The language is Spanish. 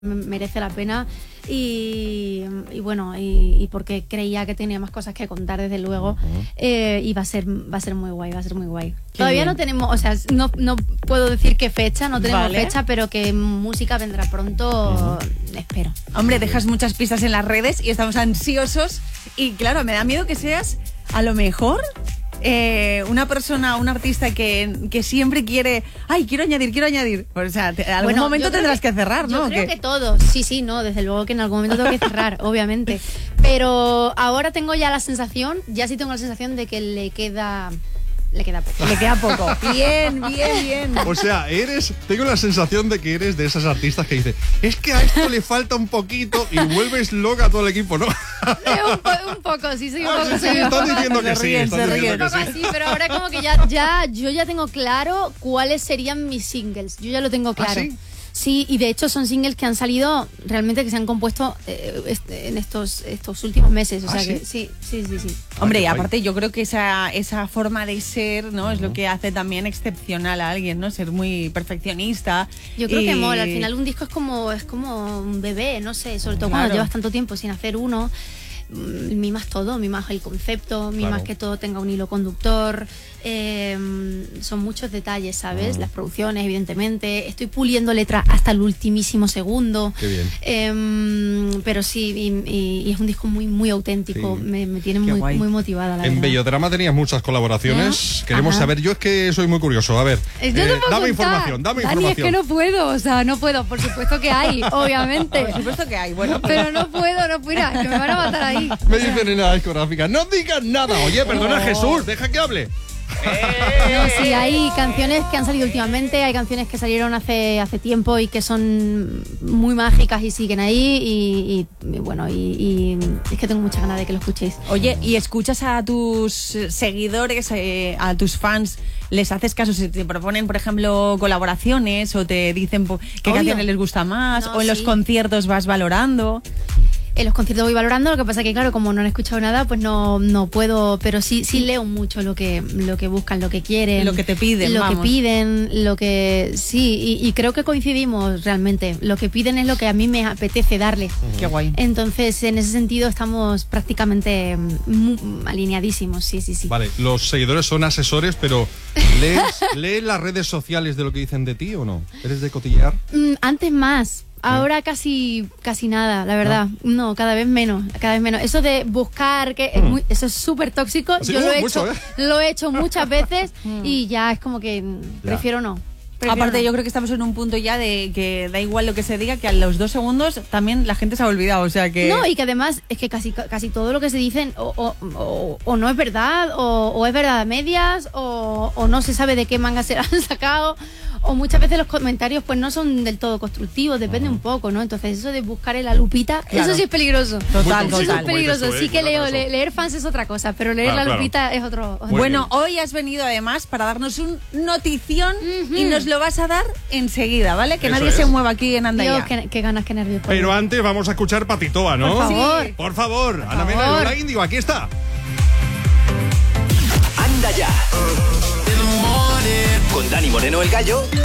merece la pena y bueno, y porque creía que tenía más cosas que contar, desde luego. Y va a ser muy guay, va a ser muy guay. Todavía no tenemos, o sea, no puedo decir qué fecha, no tenemos fecha, pero que música vendrá pronto, espero. Hombre, dejas muchas pistas en las redes y estamos ansiosos, y claro, me da miedo que seas a lo mejor una persona, un artista que siempre quiere, quiero añadir. O sea, algún momento tendrás que cerrar, ¿no? Yo creo que todos, sí, no, desde luego que en algún momento tengo que cerrar, obviamente. Pero ahora tengo ya la sensación, de que le queda poco. Le queda poco. Bien. O sea, tengo la sensación de que eres de esas artistas que dice, es que a esto le falta un poquito y vuelves loca a todo el equipo, ¿no? Un poco, sí, soy un poco. Sí, estás diciendo que sí. Un poco así, pero ahora como que yo ya tengo claro cuáles serían mis singles. Yo ya lo tengo claro. ¿Ah, sí? Sí, y de hecho son singles que han salido realmente, que se han compuesto en estos últimos meses. O sea que sí. Hombre, y aparte yo creo que esa forma de ser, ¿no? Es lo que hace también excepcional a alguien, ¿no? Ser muy perfeccionista. Yo creo que mola. Al final un disco es como un bebé, no sé, sobre todo cuando llevas tanto tiempo sin hacer uno. Mimas todo, mimas el concepto, mimas que todo tenga un hilo conductor. Son muchos detalles, ¿sabes? Las producciones, evidentemente. Estoy puliendo letras hasta el ultimísimo segundo. Qué bien. Pero sí, y es un disco muy, muy auténtico. Sí. Me tiene muy motivada, la verdad. En Bellodrama tenías muchas colaboraciones. Queremos saber, yo es que soy muy curioso. A ver, dame información. Dani, es que no puedo, por supuesto que hay, obviamente. Por supuesto que hay, bueno. Pero no puedo, mira, que me van a matar ahí. Me dicen en la discográfica, no digas nada. Oye, perdona, Jesús, deja que hable. No, sí, hay canciones que han salido últimamente, hay canciones que salieron hace tiempo y que son muy mágicas y siguen ahí, y bueno, y es que tengo muchas ganas de que lo escuchéis. Oye, ¿y escuchas a tus seguidores, a tus fans? ¿Les haces caso si te proponen, por ejemplo, colaboraciones, o te dicen qué canciones les gusta más, o en los conciertos vas valorando? En los conciertos voy valorando, lo que pasa que, claro, como no han escuchado nada, pues no puedo, pero sí leo mucho lo que buscan, lo que quieren, lo que te piden, y creo que coincidimos realmente. Lo que piden es lo que a mí me apetece darles. Qué guay. Entonces, en ese sentido estamos prácticamente alineadísimos, sí. Vale, los seguidores son asesores, pero ¿lees las redes sociales de lo que dicen de ti o no? ¿Eres de cotillear? Antes más. Ahora casi nada, la verdad. No, cada vez menos. Eso de buscar, eso es súper tóxico. Así yo mucho, lo he hecho muchas veces y ya es como que prefiero no. Aparte, yo creo que estamos en un punto ya de que da igual lo que se diga, que a los 2 segundos también la gente se ha olvidado, o sea que... No, y que además es que casi todo lo que se dicen o no es verdad, o es verdad a medias, o no se sabe de qué manga se han sacado, o muchas veces los comentarios pues no son del todo constructivos, depende un poco, ¿no? Entonces eso de buscar en la lupita, eso sí es peligroso. Total. Eso es peligroso. Sí que leer fans es otra cosa, pero leer la lupita es otro. Bueno, hoy has venido además para darnos un notición y nos lo vas a dar enseguida, ¿vale? Que nadie se mueva aquí en Andaya. Dios, qué ganas, qué nervios. Pero antes vamos a escuchar Patitoa, ¿no? Por favor. Ana Mena y Lola Índigo, aquí está. Anda ya. Con Dani Moreno, el Gallo.